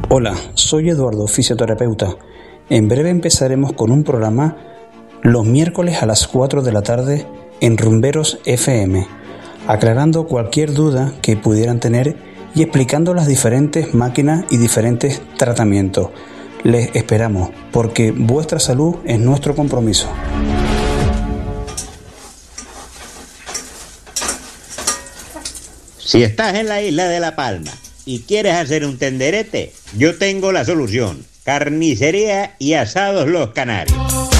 Hola, soy Eduardo, fisioterapeuta. En breve empezaremos con un programa los miércoles a las 4 de la tarde en Rumberos FM, aclarando cualquier duda que pudieran tener y explicando las diferentes máquinas y diferentes tratamientos. Les esperamos, porque vuestra salud es nuestro compromiso. Si estás en la isla de La Palma y quieres hacer un tenderete, yo tengo la solución. Carnicería y Asados Los Canarios.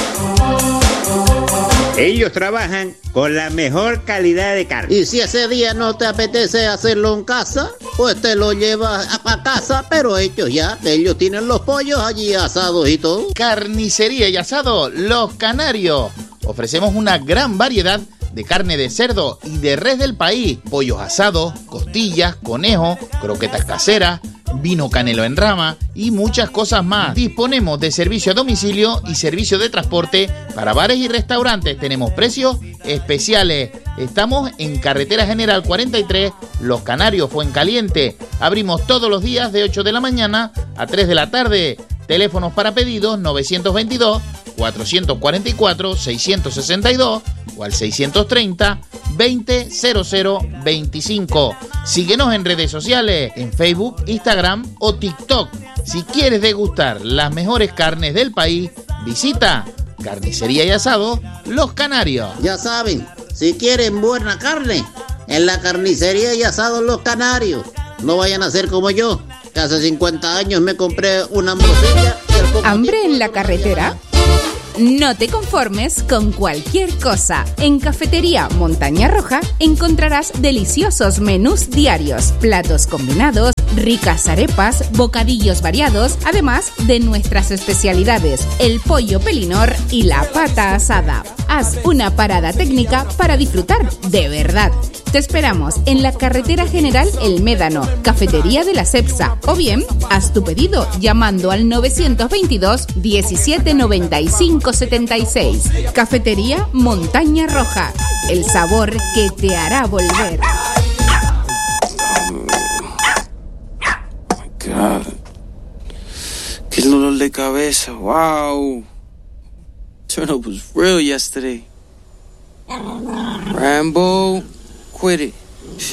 Ellos trabajan con la mejor calidad de carne. Y si ese día no te apetece hacerlo en casa, pues te lo llevas a casa, pero ellos tienen los pollos allí asados y todo. Carnicería y Asado Los Canarios. Ofrecemos una gran variedad de carne de cerdo y de res del país, pollos asados, costillas, conejo, croquetas caseras, vino canelo en rama y muchas cosas más. Disponemos de servicio a domicilio y servicio de transporte para bares y restaurantes. Tenemos precios especiales. Estamos en Carretera General 43, Los Canarios, Fuencaliente. Abrimos todos los días de 8 de la mañana a 3 de la tarde. Teléfonos para pedidos 922 444 662 o al 630 200025. Síguenos en redes sociales, en Facebook, Instagram o TikTok. Si quieres degustar las mejores carnes del país, visita Carnicería y Asado Los Canarios. Ya saben, si quieren buena carne, en la Carnicería y Asado Los Canarios. No vayan a ser como yo, que hace 50 años me compré una morcilla y al poco ¿Hambre en la carretera? No te conformes con cualquier cosa. En Cafetería Montaña Roja encontrarás deliciosos menús diarios, platos combinados, ricas arepas, bocadillos variados, además de nuestras especialidades, el pollo pelinor y la pata asada. Haz una parada técnica para disfrutar de verdad. Te esperamos en la Carretera General El Médano, Cafetería de la Cepsa, o bien haz tu pedido llamando al 922 17 95 76. Cafetería Montaña Roja, el sabor que te hará volver. God. Qué dolor de cabeza. Wow. Turn up was real yesterday. Rambo, quit it.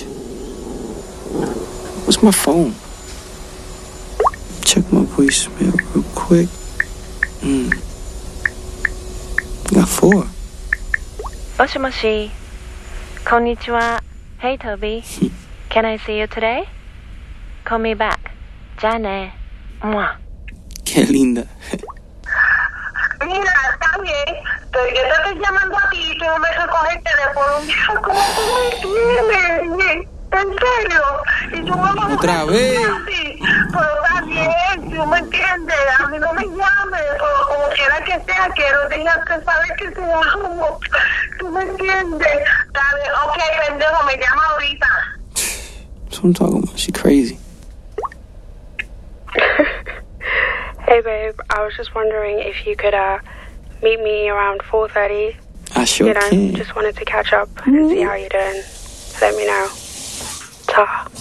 What's my phone? Check my voicemail real quick. Got 4. もしもし、こんにちは。Hey Toby, can I see you today? Call me back. Ya ne. Mua. Qué linda. Mira, está bien, pero yo te estoy llamando a ti y tú no me recoges el teléfono. Mira, ¿cómo tú me tienes? ¿En serio? Y tú me vas ¿Otra vez? Pero está bien, tú me entiendes. A mí no me llames, o como quiera que sea, quiero dejarte saber que te amo. ¿Tú me entiendes? Está bien, ok, pendejo, me llama ahorita. That's what I'm talking about. She crazy. Hey babe, I was just wondering if you could meet me around 4:30. I sure can. Just wanted to catch up and see how you're doing. Let me know. Ta.